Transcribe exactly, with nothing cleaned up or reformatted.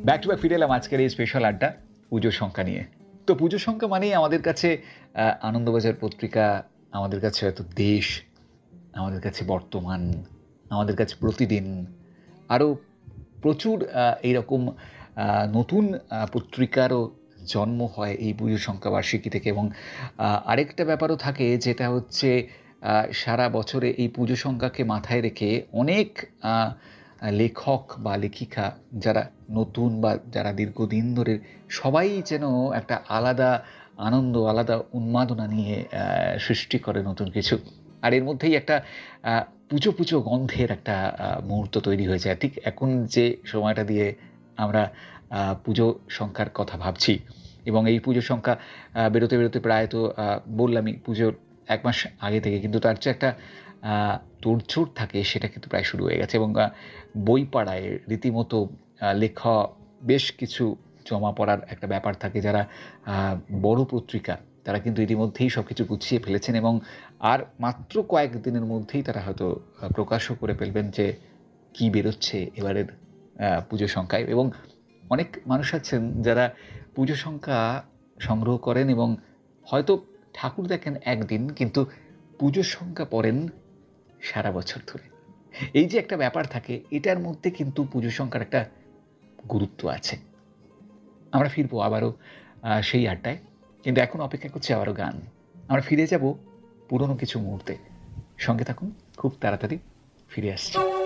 Back to back ফিরে এলাম আজকের এই স্পেশাল আড্ডা পুজোর সংখ্যা নিয়ে। তো পুজোর সংখ্যা মানেই আমাদের কাছে আহ, আনন্দবাজার পত্রিকা, আমাদের কাছে হয়তো দেশ, আমাদের কাছে বর্তমান, আমাদের কাছে প্রতিদিন, আরও প্রচুর আহ, এইরকম আহ, নতুন আহ, পত্রিকারও জন্ম হয় এই পুজোর সংখ্যা বার্ষিকী থেকে। এবং আহ, আরেকটা ব্যাপারও থাকে, যেটা হচ্ছে আহ, সারা বছরে এই পুজো সংখ্যাকে মাথায় রেখে অনেক আহ, লেখক বা লেখিকা, যারা নতুন বা যারা দীর্ঘদিন ধরে, সবাই যেন একটা আলাদা আনন্দ, আলাদা উন্মাদনা নিয়ে আহ, সৃষ্টি করে নতুন কিছু। আর এর মধ্যেই একটা আহ, পুজো পুজো গন্ধের একটা আহ, মুহূর্ত তৈরি হয়ে যায়। ঠিক এখন যে সময়টা দিয়ে আমরা আহ, পুজো সংখ্যার কথা ভাবছি, এবং এই পুজো সংখ্যা আহ, বেরোতে বেরোতে প্রায় তো আহ, বললামই পুজোর এক মাস আগে থেকে, কিন্তু তার যে একটা আহ, তোড়জোড় থাকে সেটা কিন্তু প্রায় শুরু হয়ে গেছে। এবং আহ, বই পাড়ায় রীতিমতো আহ, লেখা বেশ কিছু জমা পড়ার একটা ব্যাপার থাকে। যারা আহ, বড় পত্রিকা, তারা কিন্তু ইতিমধ্যেই সব কিছু গুছিয়ে ফেলেছেন, এবং আর মাত্র কয়েক দিনের মধ্যেই তারা হয়তো আহ, প্রকাশও করে ফেলবেন যে কি বেরোচ্ছে এবারের আহ, পুজো সংখ্যায়। এবং অনেক মানুষ আছেন যারা পুজো সংখ্যা সংগ্রহ করেন এবং হয়তো ঠাকুর দেখেন একদিন, কিন্তু পুজোর সংখ্যা পড়েন সারা বছর ধরে। এই যে একটা ব্যাপার থাকে, এটার মধ্যে কিন্তু পুজো সংখ্যার একটা গুরুত্ব আছে। আমরা ফিরবো আবারও আহ, সেই আড্ডায়, কিন্তু এখন অপেক্ষা করছে আবারও গান। আমরা ফিরে যাব পুরনো কিছু মুহূর্তে। সঙ্গে থাকুন, খুব তাড়াতাড়ি ফিরে আসছি।